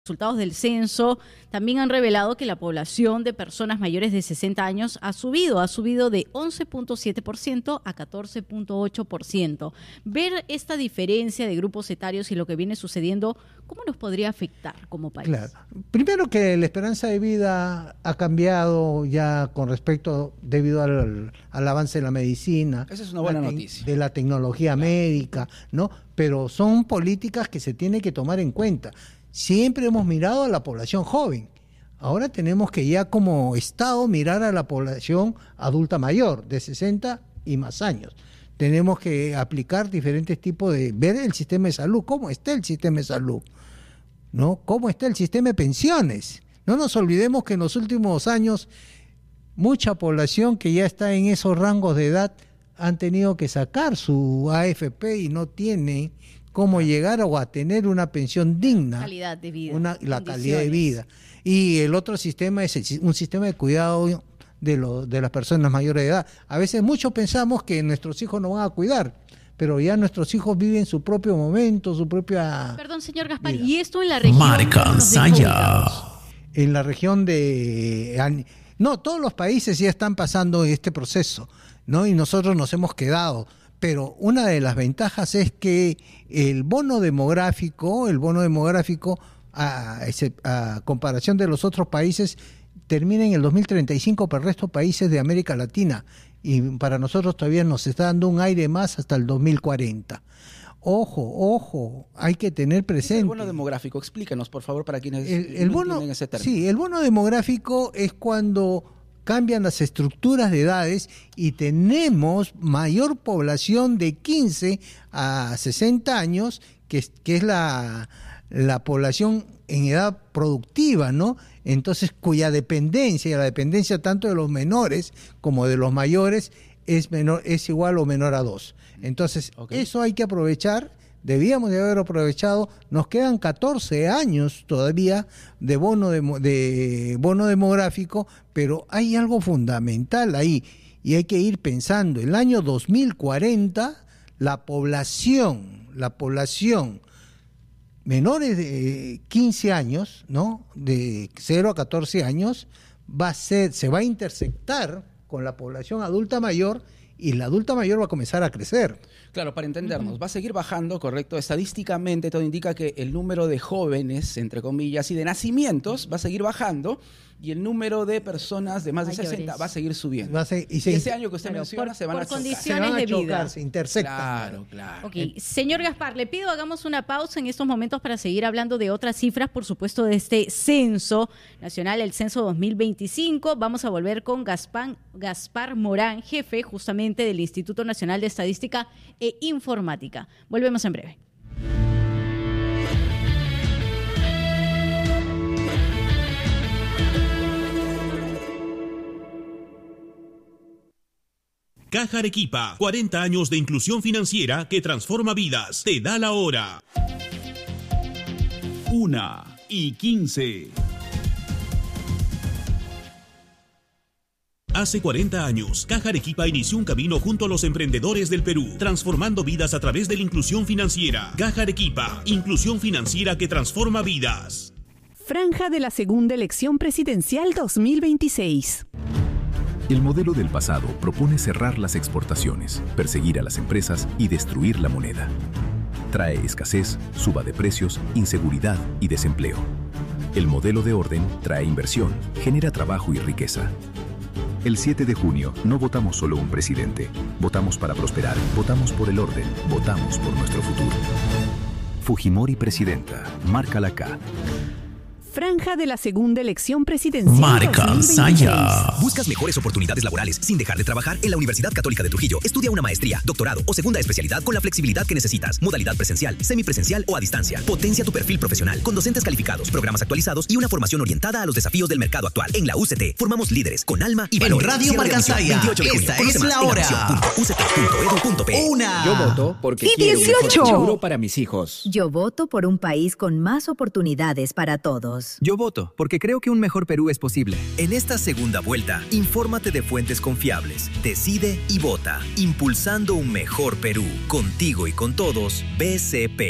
Resultados del censo también han revelado que la población de personas mayores de 60 años ha subido de 11.7% a 14.8%. Ver esta diferencia de grupos etarios y lo que viene sucediendo, ¿cómo nos podría afectar como país? Claro. Primero que la esperanza de vida ha cambiado ya con respecto debido al avance de la medicina. Esa es una buena noticia. De la tecnología médica, ¿no? Pero son políticas que se tienen que tomar en cuenta. Siempre hemos mirado a la población joven. Ahora tenemos que ya como Estado mirar a la población adulta mayor, de 60 y más años. Tenemos que aplicar diferentes tipos de... ver el sistema de salud, cómo está el sistema de salud, ¿no? Cómo está el sistema de pensiones. No nos olvidemos que en los últimos años mucha población que ya está en esos rangos de edad han tenido que sacar su AFP y no tiene cómo llegar a tener una pensión digna. Calidad de vida. La calidad de vida. Y el otro sistema es un sistema de cuidado de las personas mayores de edad. A veces muchos pensamos que nuestros hijos nos van a cuidar, pero ya nuestros hijos viven su propio momento, su propia... Perdón, señor Gaspar, vida. ¿Y esto en la región? Marca Saya. En la región de... No, todos los países ya están pasando este proceso, ¿no? Y nosotros nos hemos quedado. Pero una de las ventajas es que el bono demográfico, a comparación de los otros países, termina en el 2035 para el resto de países de América Latina. Y para nosotros todavía nos está dando un aire más hasta el 2040. Ojo, hay que tener presente. El bono demográfico, explícanos, por favor, para quienes no entienden ese término. Sí, el bono demográfico es cuando cambian las estructuras de edades y tenemos mayor población de 15 a 60 años, que es la población en edad productiva, ¿no? Entonces, cuya dependencia, la dependencia tanto de los menores como de los mayores es igual o menor a 2. Entonces, Eso hay que aprovechar. Debíamos de haber aprovechado. Nos quedan 14 años todavía de bono demográfico, pero hay algo fundamental ahí y hay que ir pensando. El año 2040, la población menores de 15 años, ¿no? De 0 a 14 años, se va a intersectar con la población adulta mayor y la adulta mayor va a comenzar a crecer. Claro, para entendernos, va a seguir bajando, correcto. Estadísticamente todo indica que el número de jóvenes, entre comillas, y de nacimientos va a seguir bajando y el número de personas de más de 60 va a seguir subiendo. Y ese año que usted menciona se van a chocar. Condiciones de vida. Se intersectan. Claro. Okay. Señor Gaspar, le pido hagamos una pausa en estos momentos para seguir hablando de otras cifras, por supuesto, de este censo nacional, el censo 2025. Vamos a volver con Gaspar Morán, jefe justamente del Instituto Nacional de Estadística e Informática. Volvemos en breve. Caja Arequipa, 40 años de inclusión financiera que transforma vidas. Te da la hora. 1:15. Hace 40 años, Caja Arequipa inició un camino junto a los emprendedores del Perú, transformando vidas a través de la inclusión financiera. Caja Arequipa, inclusión financiera que transforma vidas. Franja de la segunda elección presidencial 2026. El modelo del pasado propone cerrar las exportaciones, perseguir a las empresas y destruir la moneda. Trae escasez, suba de precios, inseguridad y desempleo. El modelo de orden trae inversión, genera trabajo y riqueza. El 7 de junio no votamos solo un presidente, votamos para prosperar, votamos por el orden, votamos por nuestro futuro. Fujimori presidenta, marca la K. Franja de la segunda elección presidencial. Marca Saya. ¿Buscas mejores oportunidades laborales sin dejar de trabajar? En la Universidad Católica de Trujillo, estudia una maestría, doctorado o segunda especialidad con la flexibilidad que necesitas. Modalidad presencial, semipresencial o a distancia. Potencia tu perfil profesional con docentes calificados, programas actualizados y una formación orientada a los desafíos del mercado actual. En la UCT, formamos líderes con alma y valor. En Radio Marca Saya, esta es la hora. uct.edu.pe. Yo voto porque y quiero 18. un mejor futuro para mis hijos. Yo voto por un país con más oportunidades para todos. Yo voto, porque creo que un mejor Perú es posible. En esta segunda vuelta, infórmate de fuentes confiables, decide y vota, impulsando un mejor Perú. Contigo y con todos, BCP.